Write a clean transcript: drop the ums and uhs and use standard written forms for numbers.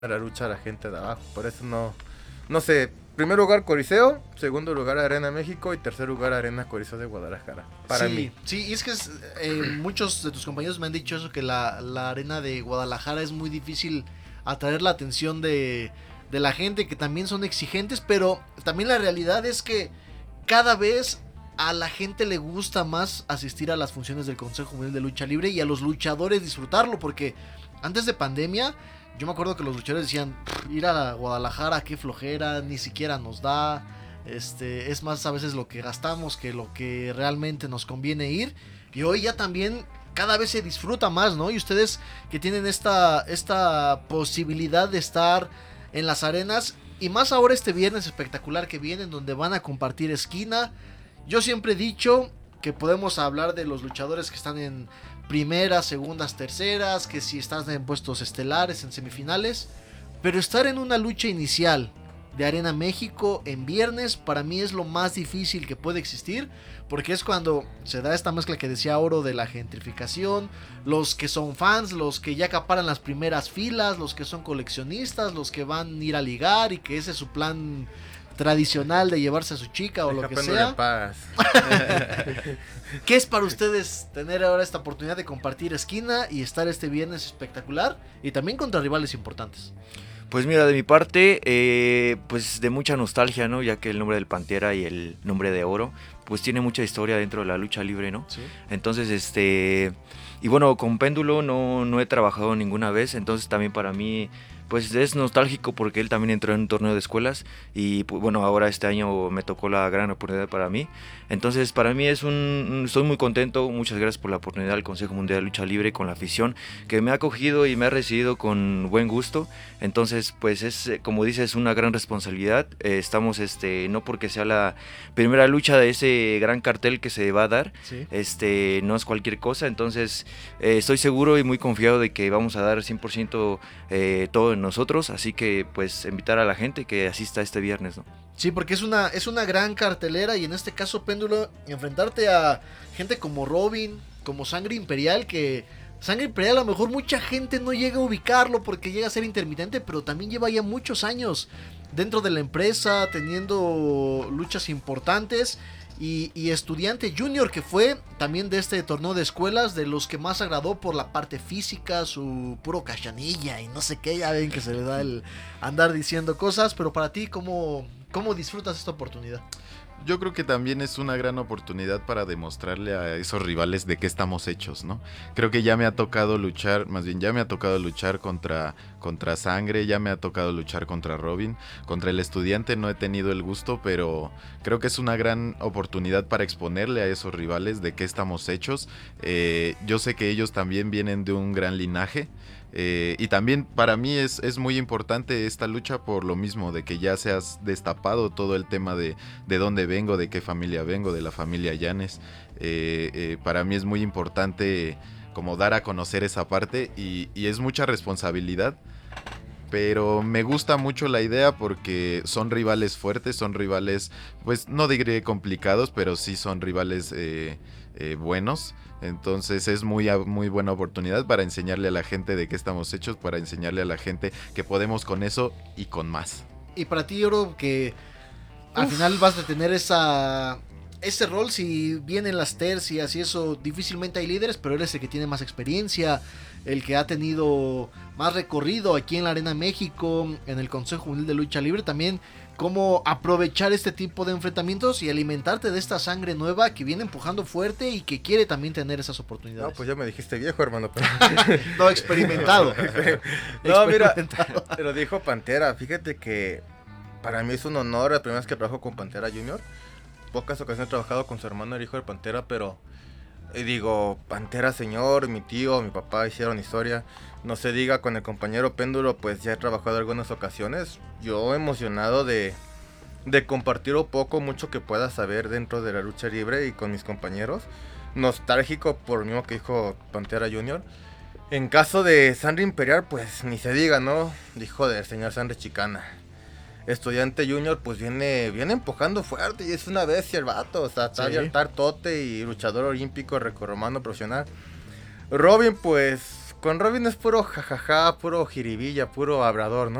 la lucha a la gente de abajo. Por eso no sé. Primer lugar Coliseo, segundo lugar Arena México y tercer lugar Arena Coliseo de Guadalajara. Para mí. Sí, y es que muchos de tus compañeros me han dicho eso, que la arena de Guadalajara es muy difícil atraer la atención de la gente, que también son exigentes, pero también la realidad es que cada vez a la gente le gusta más asistir a las funciones del Consejo Mundial de Lucha Libre y a los luchadores disfrutarlo, porque antes de pandemia yo me acuerdo que los luchadores decían, ir a Guadalajara, qué flojera, ni siquiera nos da, es más a veces lo que gastamos que lo que realmente nos conviene ir, y hoy ya también cada vez se disfruta más, ¿no? Y ustedes que tienen esta posibilidad de estar en las arenas, y más ahora este viernes espectacular que viene, donde van a compartir esquina. Yo siempre he dicho que podemos hablar de los luchadores que están en primeras, segundas, terceras, que si estás en puestos estelares, en semifinales, pero estar en una lucha inicial de Arena México en viernes para mí es lo más difícil que puede existir, porque es cuando se da esta mezcla que decía Oro de la gentrificación, los que son fans, los que ya acaparan las primeras filas, los que son coleccionistas, los que van a ir a ligar y que ese es su plan tradicional de llevarse a su chica o lo que sea. Paz. ¿Qué es para ustedes tener ahora esta oportunidad de compartir esquina y estar este viernes espectacular y también contra rivales importantes? Pues mira, de mi parte, pues de mucha nostalgia, ¿no? Ya que el nombre del Pantera y el nombre de Oro, pues tiene mucha historia dentro de la lucha libre, ¿no? Sí. Entonces, y bueno, con Péndulo no he trabajado ninguna vez, entonces también para mí, pues es nostálgico porque él también entró en un torneo de escuelas y pues, bueno, ahora este año me tocó la gran oportunidad para mí. Entonces para mí estoy muy contento, muchas gracias por la oportunidad al Consejo Mundial de Lucha Libre con la afición que me ha acogido y me ha recibido con buen gusto. Entonces pues es, como dices, una gran responsabilidad. Estamos, no porque sea la primera lucha de ese gran cartel que se va a dar, Sí. no es cualquier cosa, entonces estoy seguro y muy confiado de que vamos a dar 100% todo en nosotros, así que pues invitar a la gente que asista este viernes, ¿no? Sí, porque es una gran cartelera y en este caso Péndulo, enfrentarte a gente como Robin, como Sangre Imperial, que Sangre Imperial a lo mejor mucha gente no llega a ubicarlo porque llega a ser intermitente, pero también lleva ya muchos años dentro de la empresa, teniendo luchas importantes. Y Estudiante Junior, que fue también de este torneo de escuelas, de los que más agradó por la parte física, su puro cachanilla y no sé qué, ya ven que se le da el andar diciendo cosas, pero para ti, ¿cómo disfrutas esta oportunidad? Yo creo que también es una gran oportunidad para demostrarle a esos rivales de qué estamos hechos, ¿no? Creo que ya me ha tocado luchar, más bien ya me ha tocado luchar contra Sangre, ya me ha tocado luchar contra Robin, contra el Estudiante no he tenido el gusto, pero creo que es una gran oportunidad para exponerle a esos rivales de qué estamos hechos. Yo sé que ellos también vienen de un gran linaje. Y también para mí es muy importante esta lucha por lo mismo, de que ya se has destapado todo el tema de dónde vengo, de qué familia vengo, de la familia Llanes. Para mí es muy importante como dar a conocer esa parte y es mucha responsabilidad. Pero me gusta mucho la idea porque son rivales fuertes, son rivales, pues no diré complicados, pero sí son rivales buenos. Entonces es muy buena oportunidad para enseñarle a la gente de qué estamos hechos, para enseñarle a la gente que podemos con eso y con más. Y para ti, yo creo que al final vas a tener ese rol. Si vienen las tercias y eso, difícilmente hay líderes, pero eres el que tiene más experiencia, el que ha tenido más recorrido aquí en la Arena México, en el Consejo Mundial de Lucha Libre. También cómo aprovechar este tipo de enfrentamientos y alimentarte de esta sangre nueva que viene empujando fuerte y que quiere también tener esas oportunidades. No, pues ya me dijiste viejo, hermano. Pero... no, experimentado. No, mira, te lo dijo Pantera. Fíjate que para mí es un honor, la primera vez que trabajo con Pantera Junior. Pocas ocasiones he trabajado con su hermano, el hijo de Pantera, pero digo, Pantera señor, mi tío, mi papá hicieron historia. No se diga con el compañero Péndulo, pues ya he trabajado algunas ocasiones. Yo emocionado de compartir un poco, mucho que pueda saber dentro de la lucha libre y con mis compañeros. Nostálgico por lo mismo que dijo Pantera Junior. En caso de Sangre Imperial, pues ni se diga, ¿no? Dijo del señor Sangre Chicana. Estudiante Junior pues viene empujando fuerte y es una bestia el vato, o sea, está abierto tote y luchador olímpico, recorromano profesional. Robin pues con Robin es puro jajaja, puro jiribilla, puro hablador, ¿no?